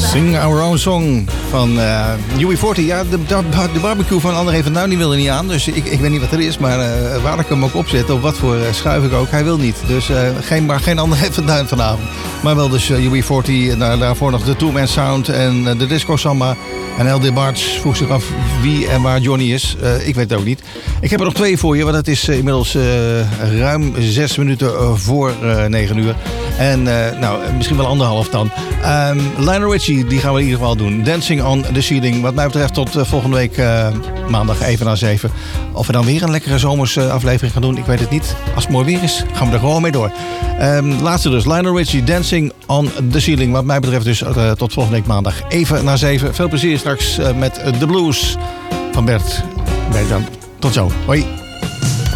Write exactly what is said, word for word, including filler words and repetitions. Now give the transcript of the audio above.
Sing Our Own Song van uh, U B veertig. Ja, de, de, de barbecue van André van Duin die wil er niet aan. Dus ik, ik weet niet wat er is. Maar uh, waar ik hem ook opzet, op wat voor uh, schuif ik ook, hij wil niet. Dus uh, geen, maar geen André van Duin vanavond. Maar wel dus uh, U B veertig. Daar, daarvoor nog de Two Man Sound en uh, de Disco Samba. En L D Barts vroeg zich af wie en waar Johnny is. Uh, ik weet het ook niet. Ik heb er nog twee voor je. Want het is uh, inmiddels uh, ruim zes minuten uh, voor uh, negen uur. En uh, nou, misschien wel anderhalf dan. Um, Lionel Richie, die gaan we in ieder geval doen. Dancing on the Ceiling. Wat mij betreft tot uh, volgende week uh, maandag even na zeven. Of we dan weer een lekkere zomers uh, aflevering gaan doen, ik weet het niet. Als het mooi weer is, gaan we er gewoon mee door. Um, laatste dus, Lionel Richie, Dancing on the Ceiling. Wat mij betreft dus uh, tot volgende week maandag even na zeven. Veel plezier straks uh, met uh, de blues van Bert. Bert dan. Tot zo. Hoi.